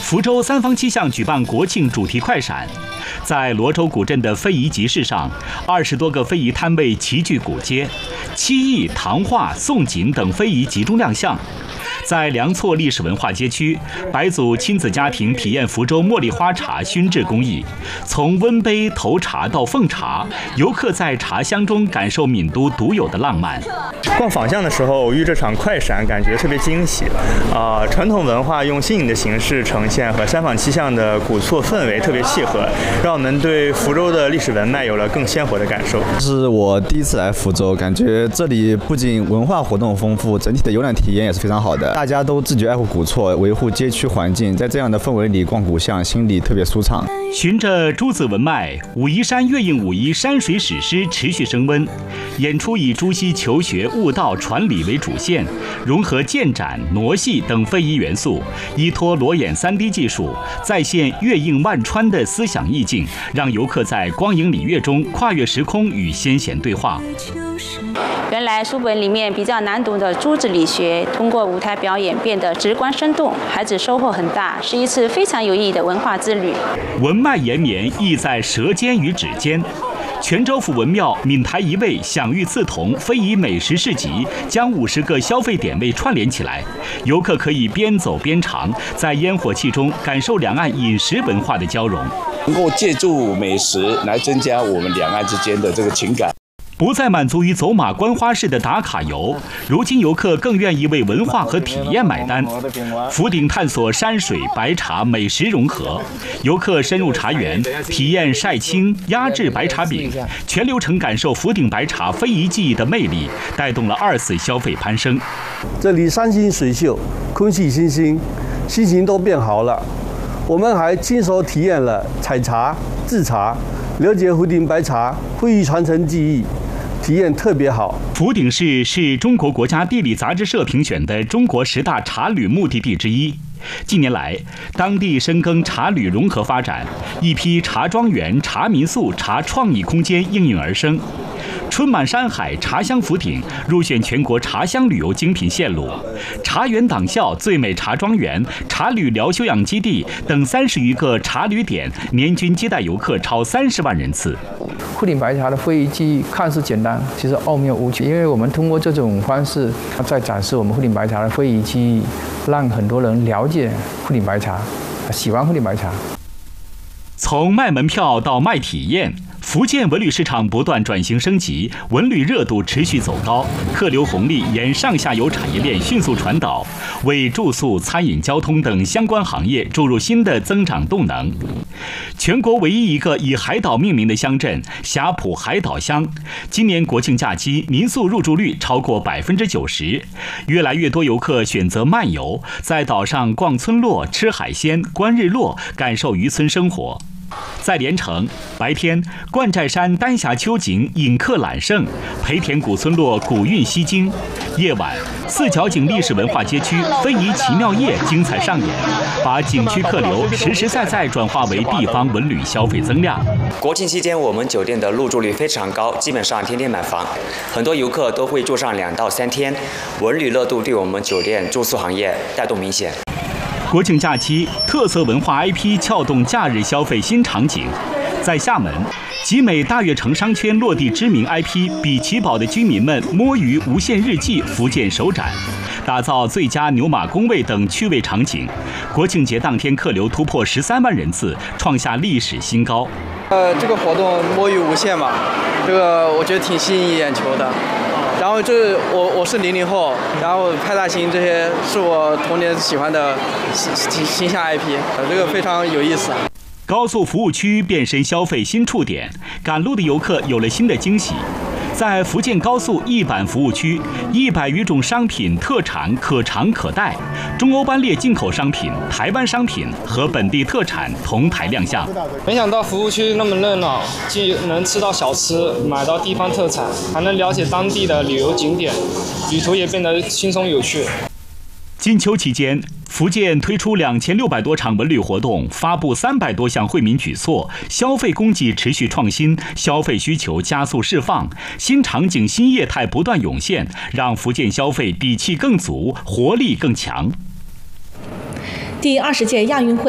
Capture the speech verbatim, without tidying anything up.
福州三坊七巷举办国庆主题快闪，在罗州古镇的非遗集市上，二十多个非遗摊位齐聚古街，漆艺、唐画、宋锦等非遗集中亮相。在梁厝历史文化街区，白族亲子家庭体验福州茉莉花茶熏制工艺，从温杯投茶到奉茶，游客在茶香中感受闽都独有的浪漫。 逛坊巷的时候，遇这场快闪，感觉特别惊喜。啊、呃，传统文化用新颖的形式呈现，和三坊七巷的古厝氛围特别契合，让我们对福州的历史文脉有了更鲜活的感受。 这是我第一次来福州，感觉这里不仅文化活动丰富，整体的游览体验也是非常好的。大家都自觉爱护古厝，维护街区环境，在这样的氛围里逛古巷，心里特别舒畅。 循着诸子文脉，武夷山月映武夷山水史诗持续升温。演出以朱熹求学、悟道、传礼为主线，融合剑斩、傩戏等非遗元素，依托裸眼 三 D 技术，再现月映万川的思想意境，让游客在光影礼乐中跨越时空与先贤对话。 原来书本里面比较难读的诸子理学，通过舞台表演变得直观生动，孩子收获很大，是一次非常有意义的文化之旅。 文脉延绵，意在舌尖与指尖。泉州府文庙闽台一味享誉刺桐非遗美食市集，将五十个消费点位串联起来，游客可以边走边尝，在烟火气中感受两岸饮食文化的交融， 能够借助美食来增加我们两岸之间的这个情感。 不再满足于走马观花式的打卡游，如今游客更愿意为文化和体验买单。福鼎探索山水、白茶、美食融合，游客深入茶园，体验晒青、压制白茶饼，全流程感受福鼎白茶非遗技艺的魅力，带动了二次消费攀升。 这里山清水秀，空气清新，心情都变好了。我们还亲手体验了采茶、制茶，了解福鼎白茶非遗传承技艺。体验特别好。 福鼎市是中国国家地理杂志社评选的中国十大茶旅目的地之一。近年来，当地深耕茶旅融合发展，一批茶庄园、茶民宿、茶创意空间应运而生。春满山海，茶香福鼎入选全国茶香旅游精品线路。茶园党校、最美茶庄园、茶旅疗休养基地等三十余个茶旅点，年均接待游客超三十万人次。 福鼎白茶的非遗技艺看似简单，其实奥妙无穷。因为我们通过这种方式，在展示我们福鼎白茶的非遗技艺，让很多人了解福鼎白茶，喜欢福鼎白茶。 从卖门票到卖体验，福建文旅市场不断转型升级，文旅热度持续走高，客流红利沿上下游产业链迅速传导，为住宿、餐饮、交通等相关行业注入新的增长动能。全国唯一一个以海岛命名的乡镇霞浦海岛乡，今年国庆假期民宿入住率超过百分之九十，越来越多游客选择漫游，在岛上逛村落、吃海鲜、观日落，感受渔村生活。在连城，白天冠寨山丹霞秋景引客揽胜，培田古村落古韵吸睛；夜晚，四角井历史文化街区非遗奇妙夜精彩上演，把景区客流实实在在转化为地方文旅消费增量。 国庆期间，我们酒店的入住率非常高，基本上天天满房，很多游客都会住上两到三天，文旅热度对我们酒店住宿行业带动明显。 国庆假期，特色文化 I P 撬动假日消费新场景。在厦门，集美大悦城商圈落地知名 I P 比奇堡的居民们摸鱼无限日记福建首展，打造最佳牛马工位等趣味场景。国庆节当天客流突破十三万人次，创下历史新高。 呃，这个活动摸鱼无限嘛，这个我觉得挺吸引眼球的。然后就是我我是零零后，然后派大星这些是我童年喜欢的形形象 I P， 这个非常有意思。 高速服务区变身消费新触点，赶路的游客有了新的惊喜。在福建高速一板服务区，一百余种商品特产可尝可带，中欧班列进口商品、台湾商品和本地特产同台亮相。 没想到服务区那么热闹，既能吃到小吃，买到地方特产，还能了解当地的旅游景点，旅途也变得轻松有趣。 金秋期间，福建推出两千六百多场文旅活动，发布三百多项惠民举措，消费供给持续创新，消费需求加速释放，新场景、新业态不断涌现，让福建消费底气更足，活力更强。 第二十届亚运会